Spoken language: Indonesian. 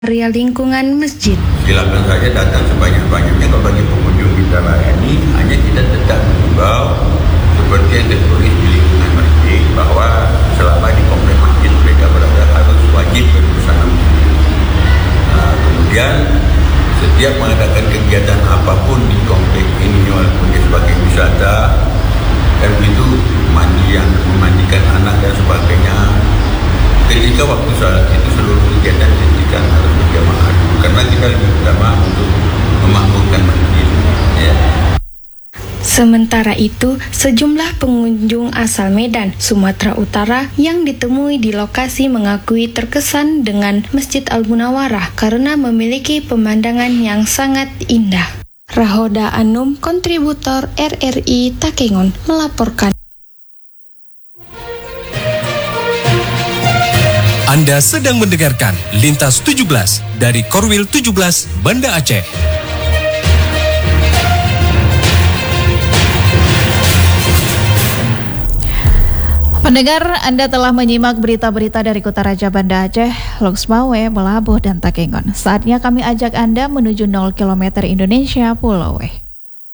area lingkungan masjid. Silakan saja datang sebanyak-banyaknya. Kalau bagi pengunjung kita layani, hanya kita tetap mengimbau seperti yang tertulis di lingkungan masjid bahwa selama di komplek masjid mereka berada harus wajib berbusana muslim. Kemudian setiap mengadakan kegiatan apapun di komplek ini walaupun dia sebagai wisata dan itu memandikan anak dan sebagainya, ketika waktu salat itu seluruh kegiatan dihentikan harus berjamaah karena kita lebih utama untuk memakmurkan masjid. Ya. Sementara itu, sejumlah pengunjung asal Medan, Sumatera Utara yang ditemui di lokasi mengakui terkesan dengan Masjid Al-Munawwarah karena memiliki pemandangan yang sangat indah. Rahoda Anum, kontributor RRI Takengon, melaporkan. Anda sedang mendengarkan Lintas 17 dari Korwil 17 Banda Aceh. Pendengar, Anda telah menyimak berita-berita dari Kota Raja Banda Aceh, Loksmawe, Melabuh, dan Takengon. Saatnya kami ajak Anda menuju 0 km Indonesia Pulau W.